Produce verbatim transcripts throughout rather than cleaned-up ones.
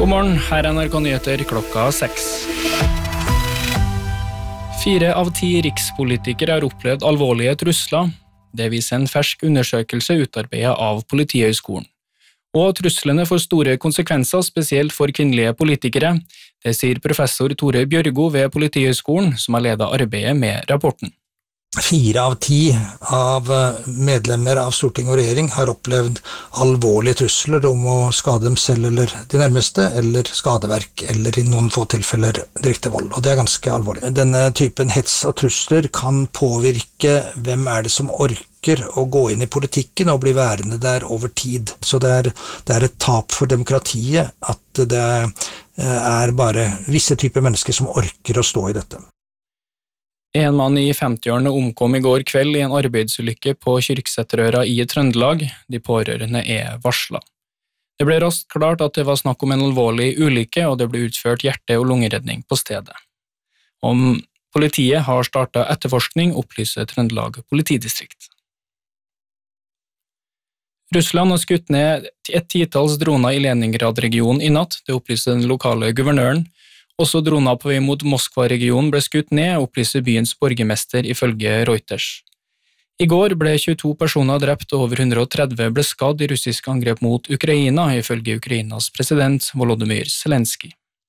God morgen, her er N R K Nyheter klokka seks. Fire av ti rikspolitikere har opplevd alvorlige trusler. Det viser en fersk undersøkelse utarbeidet av Politihøgskolen. Og truslene får store konsekvenser, spesielt for kvinnelige politikere. Det sier professor Tore Bjørgo ved Politihøgskolen, som har ledet arbeidet med rapporten. Fire av ti av medlemmer av storting og regjering har opplevd alvorlige trusler om å skade dem selv eller de nærmeste, eller skadeverk, eller i noen få tilfeller direkte vold, og det er ganske alvorlig. Denne typen hets og trusler kan påvirke hvem er det som orker å gå inn i politikken og bli værende der over tid. Så det er, det er et tap for demokratiet at det er bare visse typer mennesker som orker å stå i dette. En mann i femtiårene omkom i går kveld i en arbeidsulykke på Kyrksæterøra i Trøndelag. De pårørende er varslet. Det ble raskt klart at det var snakk om en alvorlig ulykke, og det ble utført hjerte- og lungeredning på stedet. Om politiet har startet etterforskning, opplyser Trøndelag politidistrikt. Russland har skutt ned et titalls droner i Leningrad-regionen i natt, det opplyser den lokale guvernøren. Også droner på vei mot Moskva-regionen ble skutt ned, opplyser byens borgermester ifølge Reuters. I går ble tjueto personer drept og over hundre og tretti ble skadd i russisk angrep mot Ukraina, ifølge Ukrainas president Volodymyr Zelensky.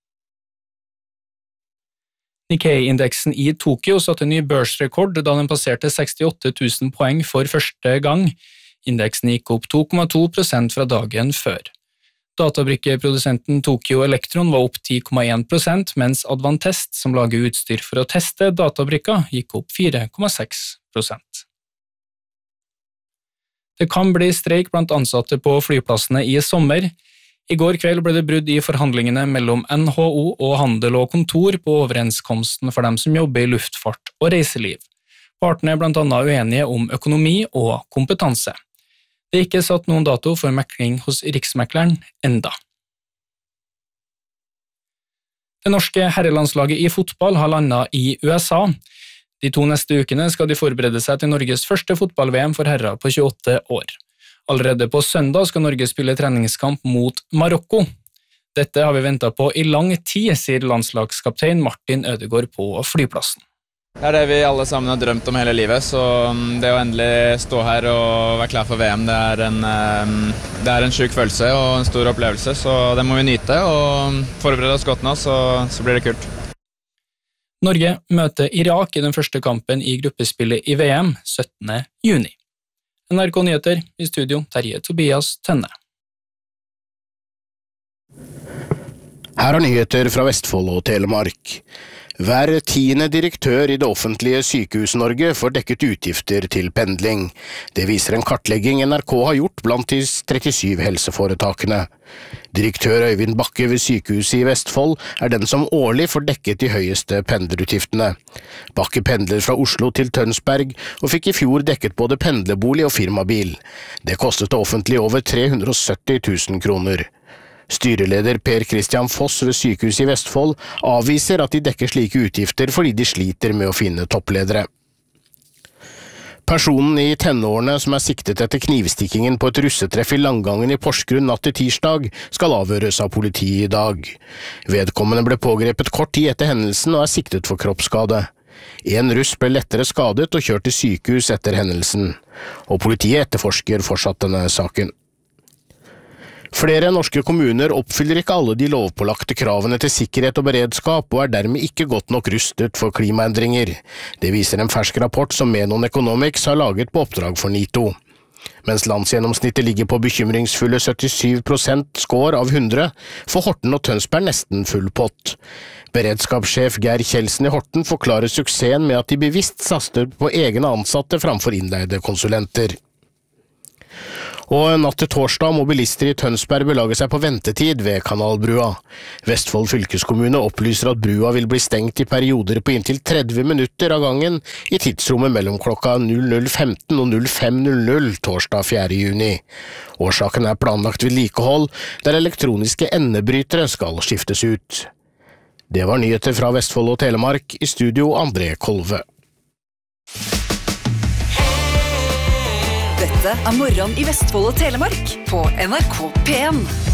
Nikkei-indeksen i Tokyo satte ny børsrekord da den passerte sekstiåtte tusen poeng for første gang. Indeksen gikk opp to komma to prosent fra dagen før. Databrikkeprodusenten Tokyo Electron var opp ti komma én prosent, mens Advantest, som lager utstyr for å teste databrikker, gikk opp fire komma seks prosent. Det kan bli streik blant ansatte på flyplassene i sommer. I går kveld ble det brudd i forhandlingene mellom N H O og Handel og Kontor på overenskomsten for dem som jobber i luftfart og reiseliv. Partene er blant annet uenige om økonomi og kompetanse. Det er ikke satt noen dato for mekling hos Riksmekleren enda. Det norske herrelandslaget i fotball har landet i U S A. De to neste ukene skal de forberede seg til Norges første fotball-V M for herrer på tjueåtte år. Allerede på søndag skal Norge spille treningskamp mot Marokko. Dette har vi ventet på i lang tid, sier landslagskaptein Martin Ødegaard på flyplassen. Det er det vi alle sammen har drømt om hele livet, så det å endelig stå her og være klar for V M, det er en, det er en syk følelse og en stor opplevelse, så det må vi nyte og forberede oss godt nå, så, så blir det kult. Norge møter Irak i den første kampen i gruppespillet i V M syttende juni. N R K Nyheter i studio, Terje Tobias Tenne. Her er nyheter fra Vestfold og Telemark. Hver tiende direktør i det offentlige Sykehus-Norge får dekket utgifter til pendling. Det viser en kartlegging N R K har gjort blant de trettisju helseforetakene. Direktør Øyvind Bakke ved Sykehuset i Vestfold er den som årlig får dekket de høyeste pendlerutgiftene. Bakke pendler fra Oslo til Tønsberg og fikk i fjor dekket både pendlerbolig og firmabil. Det kostet det offentlige over tre hundre og sytti tusen kroner. Styreleder Per Christian Foss ved Sykehuset i Vestfold avviser at de dekker slike utgifter fordi de sliter med å finne toppledere. Personen i tenårene som er siktet etter knivstikkingen på et russetreff i Langangen i Porsgrunn natt til tirsdag, skal avhøres av politiet i dag. Vedkommende ble pågrepet kort tid etter hendelsen og er siktet for kroppsskade. En russ ble lettere skadet og kjørt til sykehus etter hendelsen, og politiet etterforsker fortsatt denne saken. Flere norske kommuner oppfyller ikke alle de lovpålagte kravene til sikkerhet og beredskap og er dermed ikke godt nok rustet for klimaendringer. Det viser en fersk rapport som Menon Economics har laget på oppdrag for NITO. Mens landsgjennomsnittet ligger på bekymringsfulle syttisju prosent score av hundre, får Horten og Tønsberg nesten full pott. Beredskapssjef Geir Kjeldsen i Horten forklarer suksessen med at de bevisst satser på egne ansatte framfor innleide konsulenter. Og natt til torsdag må bilister i Tønsberg belage seg på ventetid ved Kanalbrua. Vestfold fylkeskommune opplyser at brua vil bli stengt i perioder på inntil tretti minutter av gangen i tidsrommet mellom klokka null null femten og null fem null null torsdag fjerde juni. Årsaken er planlagt vedlikehold, der elektroniske endebrytere skal skiftes ut. Det var nyheter fra Vestfold og Telemark, i studio André Kolve. Dette er morgen i Vestfold og Telemark på N R K P en.